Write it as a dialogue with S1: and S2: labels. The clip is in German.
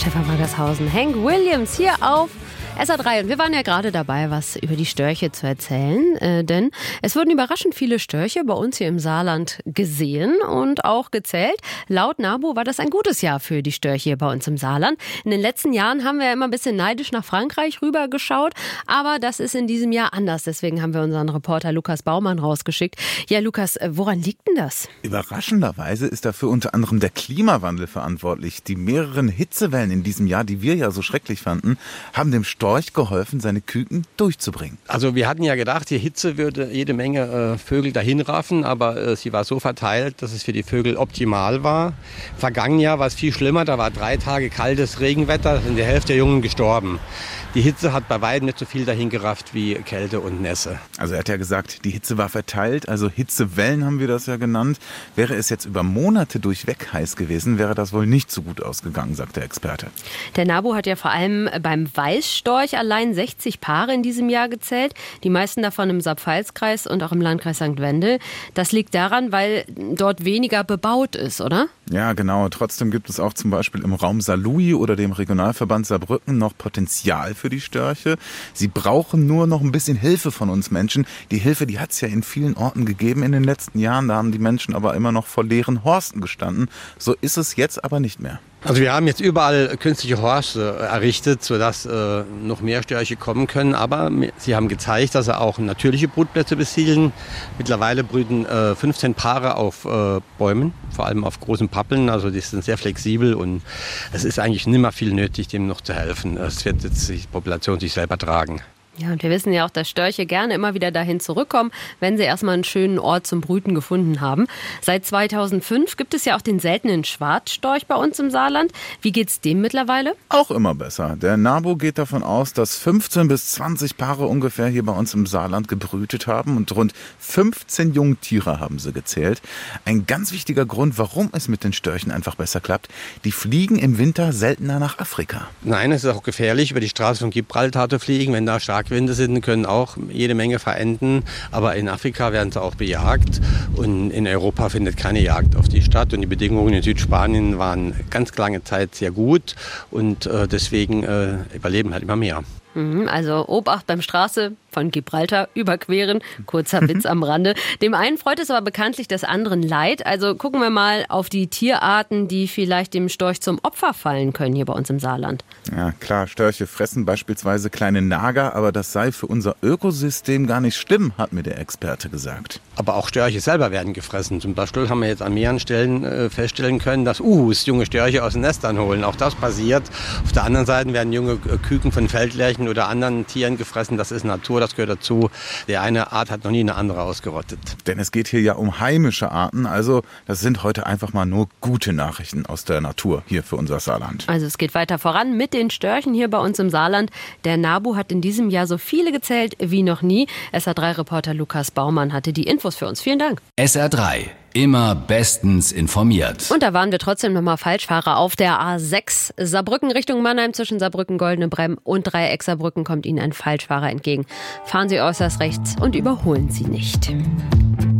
S1: Stefan Magershausen, Hank Williams hier auf SR3. Und wir waren ja gerade dabei, was über die Störche zu erzählen, denn es wurden überraschend viele Störche bei uns hier im Saarland gesehen und auch gezählt. Laut NABU war das ein gutes Jahr für die Störche hier bei uns im Saarland. In den letzten Jahren haben wir ja immer ein bisschen neidisch nach Frankreich rübergeschaut, aber das ist in diesem Jahr anders. Deswegen haben wir unseren Reporter Lukas Baumann rausgeschickt. Ja, Lukas, woran liegt denn das?
S2: Überraschenderweise ist dafür unter anderem der Klimawandel verantwortlich. Die mehreren Hitzewellen in diesem Jahr, die wir ja so schrecklich fanden, haben dem Storch geholfen, seine Küken durchzubringen.
S3: Also wir hatten ja gedacht, die Hitze würde jede Menge Vögel dahin raffen, aber sie war so verteilt, dass es für die Vögel optimal war. Vergangenes Jahr war es viel schlimmer, da war 3 Tage kaltes Regenwetter, da sind die Hälfte der Jungen gestorben. Die Hitze hat bei weitem nicht so viel dahin gerafft wie Kälte und Nässe.
S2: Also er hat ja gesagt, die Hitze war verteilt, also Hitzewellen haben wir das ja genannt. Wäre es jetzt über Monate durchweg heiß gewesen, wäre das wohl nicht so gut ausgegangen, sagt der Experte.
S1: Der NABU hat ja vor allem beim Weißstorch allein 60 Paare in diesem Jahr gezählt. Die meisten davon im Saar-Pfalz-Kreis und auch im Landkreis St. Wendel. Das liegt daran, weil dort weniger bebaut ist, oder?
S2: Ja, genau. Trotzdem gibt es auch zum Beispiel im Raum Saarlouis oder dem Regionalverband Saarbrücken noch Potenzial für die Störche. Sie brauchen nur noch ein bisschen Hilfe von uns Menschen. Die Hilfe, die hat es ja in vielen Orten gegeben in den letzten Jahren. Da haben die Menschen aber immer noch vor leeren Horsten gestanden. So ist es jetzt aber nicht mehr.
S3: Also wir haben jetzt überall künstliche Horste errichtet, sodass noch mehr Störche kommen können. Aber sie haben gezeigt, dass sie auch natürliche Brutplätze besiedeln. Mittlerweile brüten 15 Paare auf Bäumen, vor allem auf großen Pappeln. Also die sind sehr flexibel und es ist eigentlich nicht mehr viel nötig, dem noch zu helfen. Es wird jetzt die Population sich selber tragen.
S1: Ja, und wir wissen ja auch, dass Störche gerne immer wieder dahin zurückkommen, wenn sie erstmal einen schönen Ort zum Brüten gefunden haben. Seit 2005 gibt es ja auch den seltenen Schwarzstorch bei uns im Saarland. Wie geht's dem mittlerweile?
S2: Auch immer besser. Der NABU geht davon aus, dass 15 bis 20 Paare ungefähr hier bei uns im Saarland gebrütet haben und rund 15 Jungtiere haben sie gezählt. Ein ganz wichtiger Grund, warum es mit den Störchen einfach besser klappt: die fliegen im Winter seltener nach Afrika.
S3: Nein, es ist auch gefährlich, über die Straße von Gibraltar zu fliegen, wenn da Starkwinde sind, können auch jede Menge verenden. Aber in Afrika werden sie auch bejagt und in Europa findet keine Jagd auf die statt. Und die Bedingungen in Südspanien waren ganz lange Zeit sehr gut und deswegen überleben halt immer mehr.
S1: Also Obacht beim Straße von Gibraltar überqueren. Kurzer Witz am Rande. Dem einen freut es aber bekanntlich des anderen leid. Also gucken wir mal auf die Tierarten, die vielleicht dem Storch zum Opfer fallen können hier bei uns im Saarland.
S2: Ja klar, Störche fressen beispielsweise kleine Nager, aber das sei für unser Ökosystem gar nicht schlimm, hat mir der Experte gesagt.
S3: Aber auch Störche selber werden gefressen. Zum Beispiel haben wir jetzt an mehreren Stellen feststellen können, dass junge Störche aus den Nestern holen. Auch das passiert. Auf der anderen Seite werden junge Küken von Feldlerchen oder anderen Tieren gefressen. Das ist Natur, das gehört dazu. Die eine Art hat noch nie eine andere ausgerottet.
S2: Denn es geht hier ja um heimische Arten. Also das sind heute einfach mal nur gute Nachrichten aus der Natur hier für unser Saarland.
S1: Also es geht weiter voran mit den Störchen hier bei uns im Saarland. Der NABU hat in diesem Jahr so viele gezählt wie noch nie. SR3-Reporter Lukas Baumann hatte die Infos für uns. Vielen Dank.
S4: SR3. Immer bestens informiert.
S1: Und da waren wir trotzdem nochmal Falschfahrer auf der A6. Saarbrücken Richtung Mannheim, zwischen Saarbrücken, Goldene Bremm und Dreieck Saarbrücken kommt Ihnen ein Falschfahrer entgegen. Fahren Sie äußerst rechts und überholen Sie nicht.